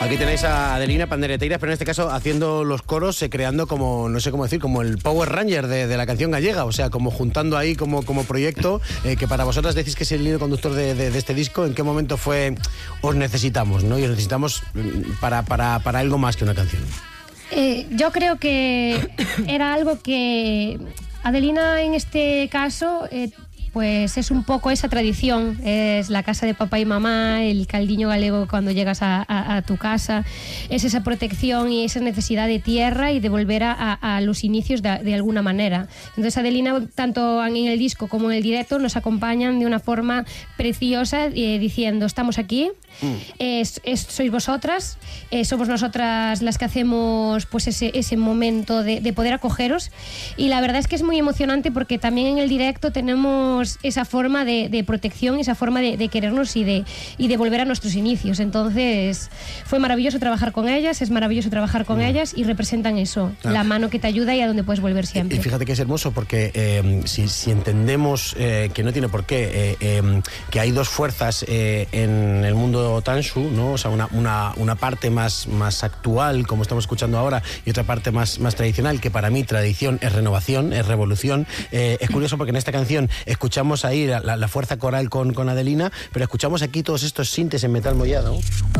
Aquí tenéis a Adelina Pandereteiras, pero en este caso haciendo los coros, creando como, no sé cómo decir, como el Power Ranger de la canción gallega, o sea, como juntando ahí como proyecto, que para vosotras decís que es el hilo conductor de este disco. ¿En qué momento fue os necesitamos, ¿no? Y os necesitamos para algo más que una canción? Yo creo que era algo que Adelina en este caso... pues es un poco esa tradición, es la casa de papá y mamá, el caldiño galego cuando llegas a tu casa, es esa protección y esa necesidad de tierra y de volver a los inicios de alguna manera. Entonces Adelina, tanto en el disco como en el directo, nos acompañan de una forma preciosa, diciendo, estamos aquí, sois vosotras, somos nosotras las que hacemos pues ese momento de poder acogeros, y la verdad es que es muy emocionante porque también en el directo tenemos esa forma de protección, esa forma de querernos y de volver a nuestros inicios. Entonces fue maravilloso trabajar con ellas, es maravilloso trabajar con ellas, y representan eso, la mano que te ayuda y a donde puedes volver siempre. Y fíjate que es hermoso porque si entendemos que no tiene por qué, que hay dos fuerzas en el mundo Tanshu, ¿no? O sea, una parte más actual, como estamos escuchando ahora, y otra parte más tradicional, que para mí tradición es renovación, es revolución. Es curioso porque en esta canción escuchamos ahí la fuerza coral con Adelina, pero escuchamos aquí todos estos sintes en metal mollado.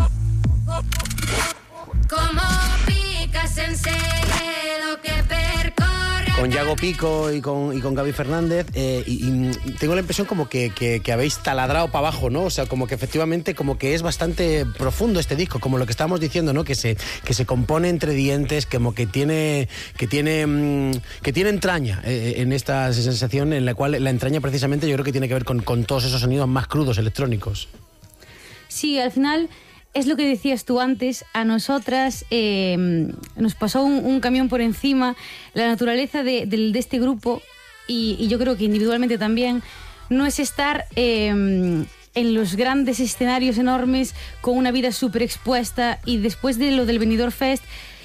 Como picas en lo que percorre. Con Yago Pico y con Gaby Fernández, y tengo la impresión como que habéis taladrado para abajo, ¿no? O sea, como que efectivamente como que es bastante profundo este disco, como lo que estábamos diciendo, ¿no? Que se compone entre dientes, como que tiene entraña, en esta sensación en la cual la entraña precisamente yo creo que tiene que ver con todos esos sonidos más crudos, electrónicos. Sí, al final... Es lo que decías tú antes, a nosotras nos pasó un camión por encima. La naturaleza de este grupo, y yo creo que individualmente también, no es estar en los grandes escenarios enormes con una vida súper expuesta, y después de lo del Benidorm Fest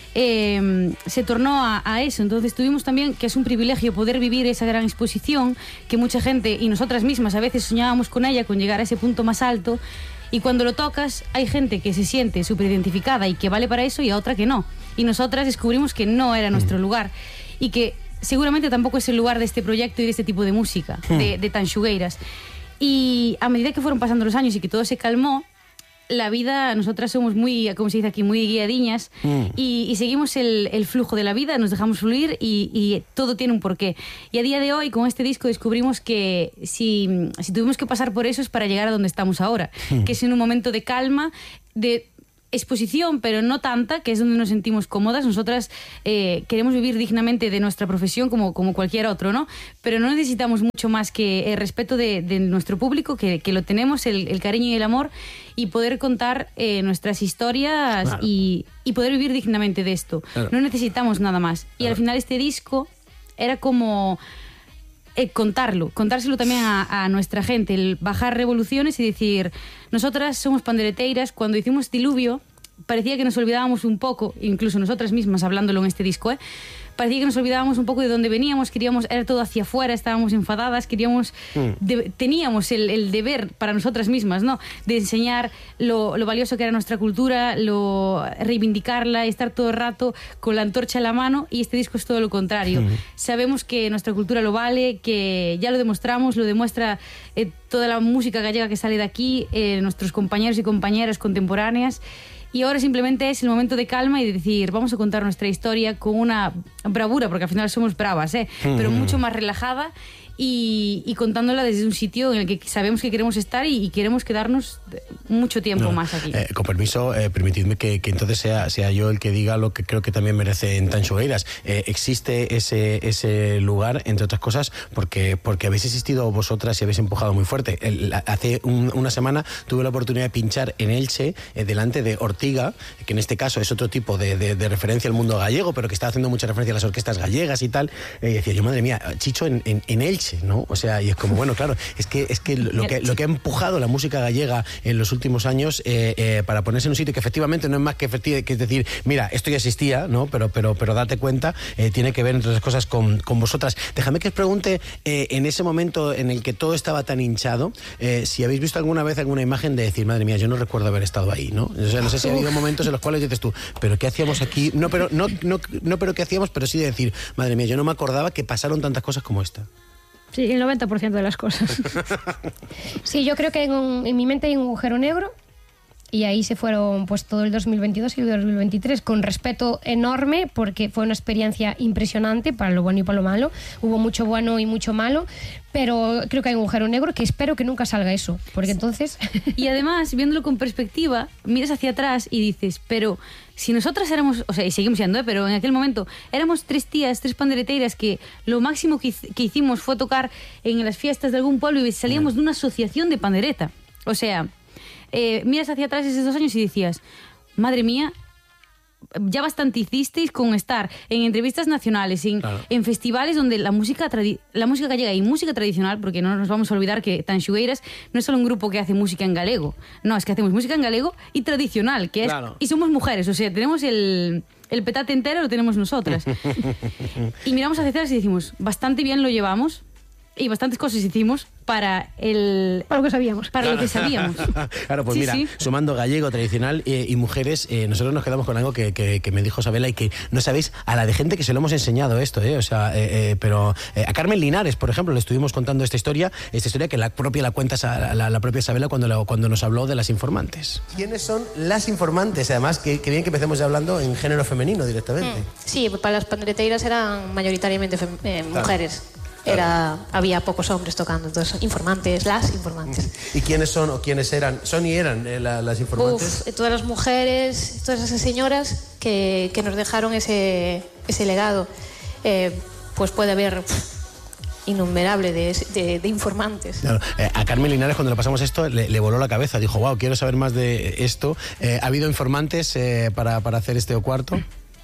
se tornó a eso. Entonces tuvimos también, que es un privilegio, poder vivir esa gran exposición que mucha gente y nosotras mismas a veces soñábamos con ella, con llegar a ese punto más alto. Y cuando lo tocas, hay gente que se siente súper identificada y que vale para eso, y a otra que no. Y nosotras descubrimos que no era nuestro lugar, y que seguramente tampoco es el lugar de este proyecto y de este tipo de música, de Tanxugueiras. Y a medida que fueron pasando los años y que todo se calmó, la vida, nosotras somos muy, como se dice aquí, muy guiadiñas, y seguimos el flujo de la vida, nos dejamos fluir, y todo tiene un porqué. Y a día de hoy, con este disco, descubrimos que si tuvimos que pasar por eso es para llegar a donde estamos ahora, que es en un momento de calma, de exposición, pero no tanta, que es donde nos sentimos cómodas. Nosotras queremos vivir dignamente de nuestra profesión como cualquier otro, ¿no? Pero no necesitamos mucho más que el respeto de nuestro público, que lo tenemos, el cariño y el amor, y poder contar nuestras historias, claro, y poder vivir dignamente de esto. Claro. No necesitamos nada más. Y al final este disco era como... contárselo también a nuestra gente, el bajar revoluciones y decir, nosotras somos pandereteiras. Cuando hicimos Diluvio parecía que nos olvidábamos un poco, incluso nosotras mismas hablándolo en este disco, parecía que nos olvidábamos un poco de dónde veníamos, era todo hacia afuera, estábamos enfadadas, teníamos el deber para nosotras mismas, ¿no?, de enseñar lo valioso que era nuestra cultura, reivindicarla y estar todo el rato con la antorcha en la mano, y este disco es todo lo contrario. Sabemos que nuestra cultura lo vale, que ya lo demostramos, lo demuestra toda la música gallega que sale de aquí, nuestros compañeros y compañeras contemporáneas. Y ahora simplemente es el momento de calma y de decir, vamos a contar nuestra historia con una bravura, porque al final somos bravas, pero mucho más relajada, y contándola desde un sitio en el que sabemos que queremos estar y queremos quedarnos mucho tiempo más aquí. Con permiso, permitidme que entonces sea yo el que diga lo que creo que también merece en Tanxugueiras. Existe ese lugar, entre otras cosas, porque habéis existido vosotras y habéis empujado muy fuerte. Hace una semana tuve la oportunidad de pinchar en Elche, delante de Ortiga, que en este caso es otro tipo de referencia al mundo gallego, pero que está haciendo mucha referencia a las orquestas gallegas y tal. Y decía yo, madre mía, Chicho, en Elche leche, ¿no? O sea, y es como, bueno, claro, es que lo que ha empujado la música gallega en los últimos años para ponerse en un sitio que efectivamente no es más que decir, mira, esto ya existía, ¿no? Pero date cuenta, tiene que ver, entre otras cosas, con vosotras. Déjame que os pregunte, en ese momento en el que todo estaba tan hinchado, si habéis visto alguna vez alguna imagen de decir, madre mía, yo no recuerdo haber estado ahí, ¿no? O sea, no sé si ha habido momentos en los cuales dices tú, pero ¿qué hacíamos aquí? No, pero ¿qué hacíamos? Pero sí de decir, madre mía, yo no me acordaba que pasaron tantas cosas como esta. Sí, el 90% de las cosas. Sí, yo creo que en mi mente hay un agujero negro y ahí se fueron pues todo el 2022 y el 2023 con respeto enorme porque fue una experiencia impresionante para lo bueno y para lo malo. Hubo mucho bueno y mucho malo, pero creo que hay un agujero negro que espero que nunca salga eso, porque entonces... Y además, viéndolo con perspectiva, miras hacia atrás y dices, pero si nosotras éramos, o sea, y seguimos siendo, pero en aquel momento éramos 3 tías, 3 pandereteiras que lo máximo que hicimos fue tocar en las fiestas de algún pueblo y salíamos de una asociación de pandereta. O sea, miras hacia atrás esos 2 años y decías, madre mía, ya bastante hicisteis con estar en entrevistas nacionales, en festivales donde la música gallega y música tradicional, porque no nos vamos a olvidar que Tanxugueiras no es solo un grupo que hace música en galego, no, es que hacemos música en galego y tradicional, que es, y somos mujeres, o sea, tenemos el petate entero, lo tenemos nosotras. Y miramos hacia atrás y decimos, bastante bien lo llevamos y bastantes cosas hicimos para lo que sabíamos. Claro, pues sí, mira, sí. Sumando gallego tradicional y mujeres, nosotros nos quedamos con algo que me dijo Sabela y que no sabéis a la de gente que se lo hemos enseñado esto, o sea, pero a Carmen Linares, por ejemplo, le estuvimos contando esta historia que la cuenta la propia Sabela cuando nos habló de las informantes. ¿Quiénes son las informantes? Además, que bien que empecemos ya hablando en género femenino directamente. Sí, para las pandereteiras eran mayoritariamente mujeres. Había pocos hombres tocando, entonces las informantes. ¿Y quiénes son o quiénes eran? ¿Son y eran las informantes? Todas las mujeres, todas esas señoras que nos dejaron ese legado. Pues puede haber innumerable de informantes. Claro. A Carmen Linares, cuando le pasamos esto, le voló la cabeza. Dijo, wow, quiero saber más de esto. ¿Ha habido informantes para hacer este O Cuarto?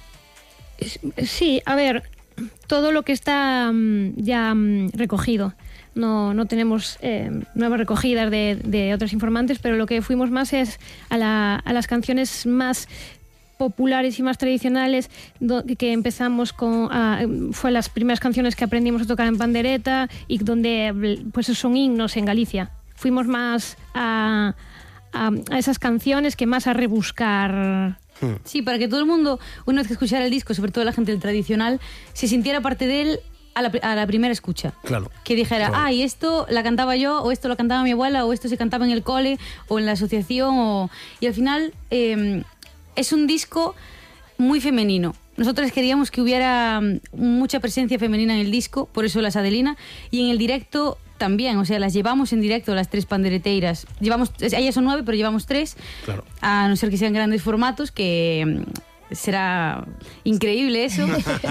Sí, a ver, todo lo que está ya recogido. No tenemos nuevas recogidas de otros informantes, pero lo que fuimos más es a las canciones más populares y más tradicionales que empezamos fue las primeras canciones que aprendimos a tocar en pandereta y donde pues son himnos en Galicia. Fuimos más a esas canciones que más a rebuscar. Sí, para que todo el mundo, una vez que escuchara el disco, sobre todo la gente del tradicional, se sintiera parte de él a la primera escucha. Claro. Que dijera, y esto la cantaba yo, o esto lo cantaba mi abuela, o esto se cantaba en el cole, o en la asociación, y al final es un disco muy femenino. Nosotros queríamos que hubiera mucha presencia femenina en el disco, por eso las Adelina, y en el directo también, o sea, las llevamos en directo las 3 pandereteiras. Ellas son 9, pero llevamos 3, claro. A no ser que sean grandes formatos, que será increíble eso.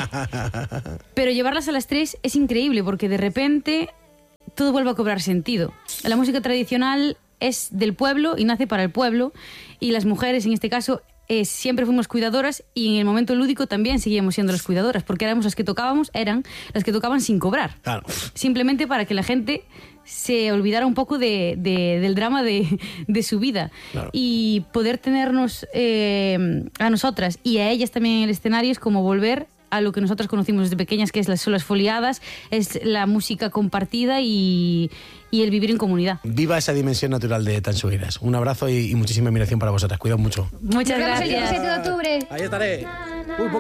Pero llevarlas a las 3 es increíble, porque de repente todo vuelve a cobrar sentido. La música tradicional es del pueblo y nace para el pueblo, y las mujeres, en este caso, siempre fuimos cuidadoras, y en el momento lúdico también seguíamos siendo las cuidadoras, porque eran las que tocaban sin cobrar. Claro. Simplemente para que la gente se olvidara un poco del drama de su vida. Claro. Y poder tenernos a nosotras y a ellas también en el escenario es como volver a lo que nosotros conocimos desde pequeñas, que son las foliadas, es la música compartida y el vivir en comunidad. Viva esa dimensión natural de Tanxugueiras. Un abrazo y muchísima admiración para vosotras. Cuidado mucho. Muchas gracias. El 17 de octubre. Ahí estaré.